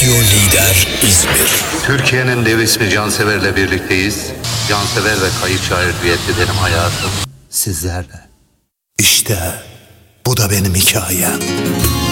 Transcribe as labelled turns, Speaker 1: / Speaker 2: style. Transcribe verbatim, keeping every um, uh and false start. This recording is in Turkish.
Speaker 1: Radyo Lider İzmir.
Speaker 2: Türkiye'nin dev ismi Cansever'le birlikteyiz. Cansever ve kayıt şair düetli benim hayatım sizlerle.
Speaker 1: İşte bu da benim hikayem.